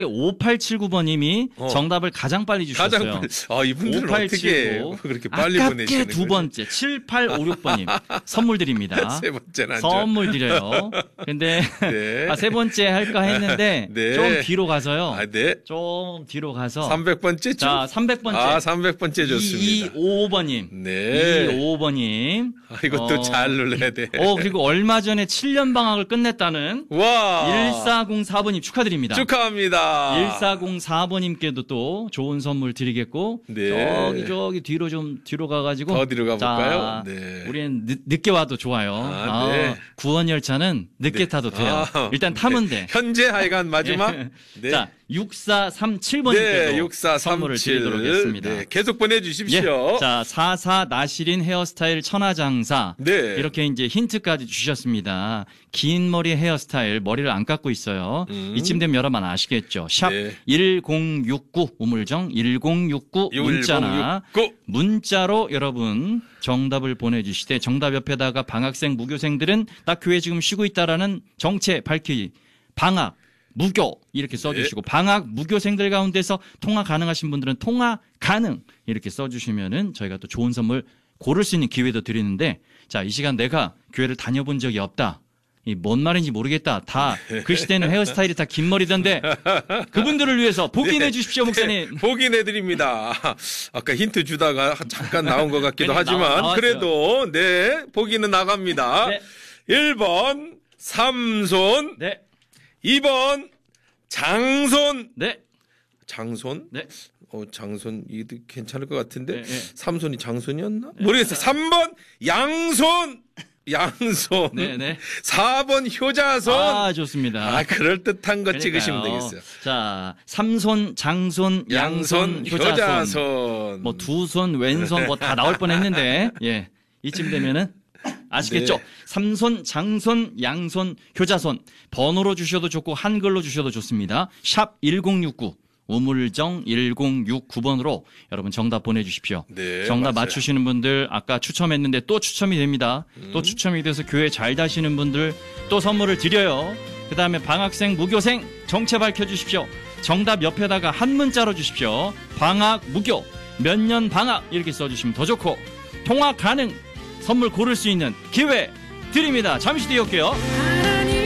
5879번님이 정답을 가장 빨리 주셨어요. 이분들은 5879. 어떻게 그렇게 빨리 보내시는 아깝게 두 번째 7856번님 선물 드립니다. 세 번째는 선물 드려요. 근데 네. 세 번째 할까 했는데 네. 좀 뒤로 가서요. 네. 좀 뒤로 가서 300번째 자, 300번째. 300번째 좋습니다. 255번님. 네. 255번님. 이것도 잘 눌러야 돼. 그리고 얼마 전에 7년 방학을 끝냈다는 와. 1404번님 축하드립니다. 축하합니다. 1404번님께도 또 좋은 선물 드리겠고 네. 저기 뒤로 좀 뒤로 가가지고 더 뒤로 가볼까요? 네. 우리는 늦게 와도 좋아요. 네. 구원 열차는 늦게 타도 돼요. 일단 타면 돼. 현재 하여간 마지막. 네. 자, 6437번님께도 선물을 드리도록 하겠습니다. 네. 계속 보내주십시오. 자, 44 나시린 헤어스타일 천하장사. 네. 이렇게 이제 힌트까지 주셨습니다. 긴 머리 헤어스타일, 머리를 안 깎고 있어요. 이쯤 되면 여러분 아시겠죠? 샵 1069 우물정 1069 문자나 1069. 문자로 여러분 정답을 보내주시되 정답 옆에다가 방학생 무교생들은 딱 교회 지금 쉬고 있다라는 정체 밝히기 방학 무교 이렇게 써주시고 방학 무교생들 가운데서 통화 가능하신 분들은 통화 가능 이렇게 써주시면은 저희가 또 좋은 선물 고를 수 있는 기회도 드리는데 자, 이 시간 내가 교회를 다녀본 적이 없다. 뭔 말인지 모르겠다. 다 그 시대는 헤어스타일이 다 긴 머리던데 그분들을 위해서 복인해 주십시오, 목사님. 복인해 드립니다. 아까 힌트 주다가 잠깐 나온 것 같기도 하지만 나왔어요. 그래도 복인은 나갑니다. 1번 삼손. 2번 장손. 장손? 장손 이도 괜찮을 것 같은데 삼손이 장손이었나? 모르겠어요. 3번 양손. 4번 효자손. 좋습니다. 그럴듯한 거 찍으시면 되겠어요. 자, 삼손, 장손, 양손, 효자손. 뭐 두손, 왼손 뭐 다 나올 뻔했는데 이쯤 되면은 아시겠죠? 삼손, 장손, 양손, 효자손. 번호로 주셔도 좋고 한글로 주셔도 좋습니다. 샵 1069. 우물정 1069번으로 여러분 정답 보내주십시오. 정답 맞아요. 맞추시는 분들 아까 추첨했는데 또 추첨이 됩니다. 또 추첨이 돼서 교회 잘 다시는 분들 또 선물을 드려요. 그 다음에 방학생, 무교생 정체 밝혀주십시오. 정답 옆에다가 한 문자로 주십시오. 방학, 무교, 몇 년 방학 이렇게 써주시면 더 좋고 통화 가능 선물 고를 수 있는 기회 드립니다. 잠시 뒤에 올게요.